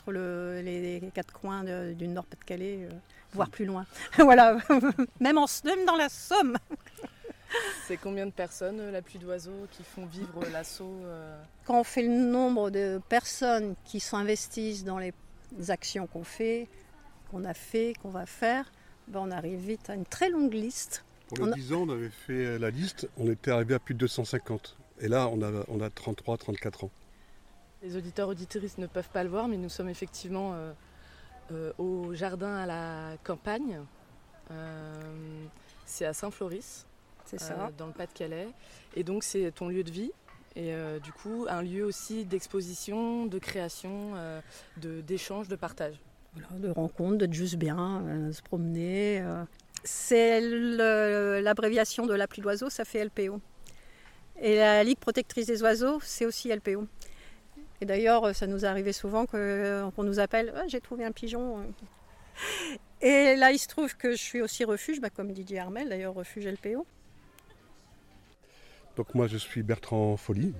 entre les quatre coins du Nord-Pas-de-Calais, voire plus loin. Voilà, même dans la Somme. C'est combien de personnes, la pluie d'oiseaux, qui font vivre l'assaut Quand on fait le nombre de personnes qui s'investissent dans les actions qu'on fait, qu'on va faire, on arrive vite à une très longue liste. Pour les 10 ans, on avait fait la liste, on était arrivé à plus de 250. Et là, on a 33, 34 ans. Les auditeurs auditrices ne peuvent pas le voir, mais nous sommes effectivement au jardin à la campagne. C'est à Saint-Floris, c'est ça. dans le Pas-de-Calais. Et donc c'est ton lieu de vie. Et du coup, un lieu aussi d'exposition, de création, d'échange, de partage. Voilà, de rencontres, de juste bien, se promener. C'est l'abréviation de la pluie d'oiseaux, ça fait LPO. Et la Ligue protectrice des oiseaux, c'est aussi LPO. Et d'ailleurs, ça nous est arrivé souvent qu'on nous appelle « j'ai trouvé un pigeon ». Et là, il se trouve que je suis aussi refuge, comme Didier Armel, d'ailleurs, refuge LPO. Donc moi, je suis Bertrand Folly.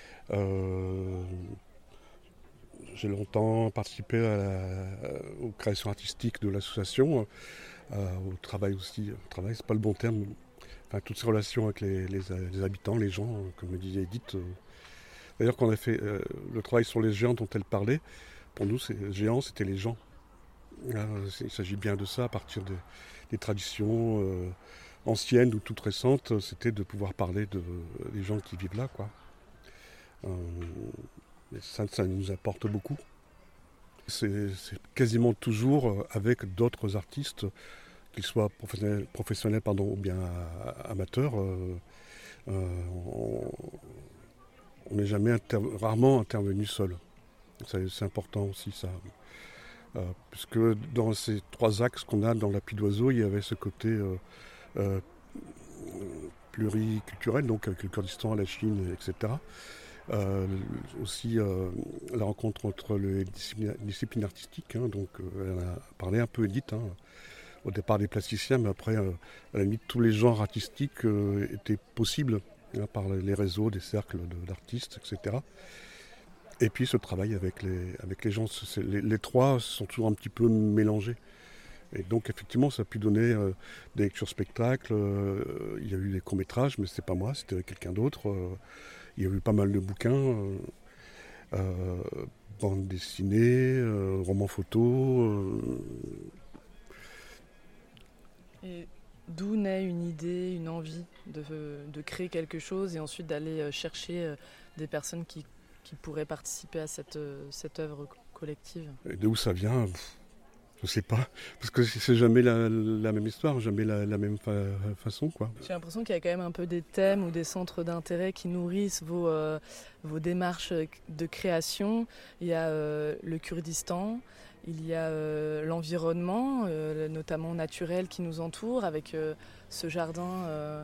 J'ai longtemps participé aux créations artistiques de l'association, au travail aussi. Travail, c'est pas le bon terme. Enfin, toutes ces relations avec les habitants, les gens, comme me disait Edith. D'ailleurs, quand on a fait le travail sur les géants dont elle parlait, pour nous, géants, c'était les gens. Il s'agit bien de ça, à partir des traditions anciennes ou toutes récentes, c'était de pouvoir parler des gens qui vivent là, quoi. Ça nous apporte beaucoup. C'est quasiment toujours avec d'autres artistes, qu'ils soient professionnels ou bien amateurs. On n'est jamais rarement intervenu seul. C'est important aussi ça. Puisque dans ces 3 axes qu'on a dans la pluie d'oiseaux, il y avait ce côté pluriculturel, donc avec le Kurdistan, la Chine, etc. Aussi la rencontre entre les disciplines artistiques, donc elle en a parlé un peu Edith, au départ des plasticiens, mais après à la limite tous les genres artistiques étaient possibles par les réseaux, des cercles d'artistes, etc. Et puis ce travail avec les gens, les 3 sont toujours un petit peu mélangés. Et donc effectivement ça a pu donner des lectures spectacles, il y a eu des courts-métrages, mais c'était pas moi, c'était quelqu'un d'autre. Il y a eu pas mal de bouquins, bandes dessinées, romans photos. Et d'où naît une idée, une envie de créer quelque chose et ensuite d'aller chercher des personnes qui pourraient participer à cette œuvre collective? Et d'où ça vient ? Je sais pas, parce que c'est jamais la même histoire, jamais la même façon, quoi. J'ai l'impression qu'il y a quand même un peu des thèmes ou des centres d'intérêt qui nourrissent vos démarches de création. Il y a le Kurdistan, il y a l'environnement, notamment naturel qui nous entoure, avec ce jardin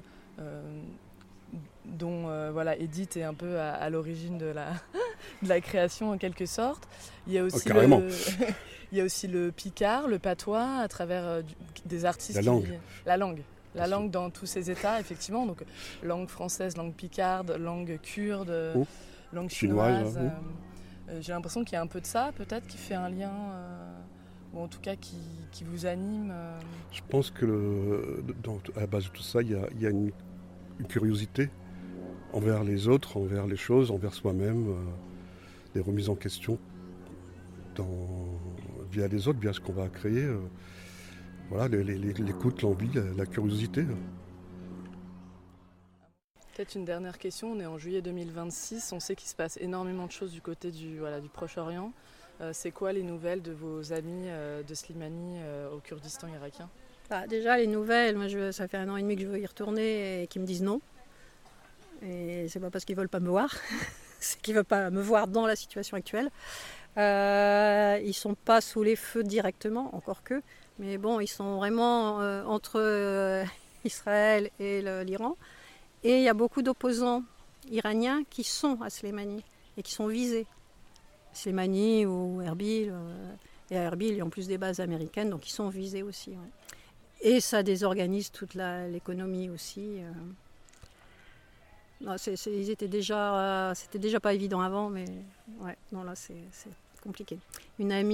dont Edith est un peu à l'origine de la création en quelque sorte. Il y a aussi il y a aussi le picard, le patois, à travers des artistes. La langue dans tous ses états, effectivement. Donc langue française, langue picarde, langue kurde, langue chinoise. J'ai l'impression qu'il y a un peu de ça, peut-être, qui fait un lien, ou en tout cas qui vous anime. Je pense que à la base de tout ça, il y a une curiosité envers les autres, envers les choses, envers soi-même, des remises en question via les autres, via ce qu'on va créer. Voilà, l'écoute, l'envie, la curiosité. Peut-être une dernière question, on est en juillet 2026, on sait qu'il se passe énormément de choses du côté du Proche-Orient. C'est quoi les nouvelles de vos amis de Slimani au Kurdistan irakien ? Déjà les nouvelles, moi ça fait 1 an et demi que je veux y retourner et qu'ils me disent non. Et c'est pas parce qu'ils veulent pas me voir, c'est qu'ils veulent pas me voir dans la situation actuelle. Ils sont pas sous les feux directement, encore que, mais bon, ils sont vraiment entre Israël et l'Iran. Et il y a beaucoup d'opposants iraniens qui sont à Slimani et qui sont visés. Slimani ou Erbil, et à Erbil, il y a en plus des bases américaines, donc ils sont visés aussi. Ouais. Et ça désorganise toute l'économie aussi. Non, c'était déjà pas évident avant, mais ouais, non, là c'est compliqué. Une amie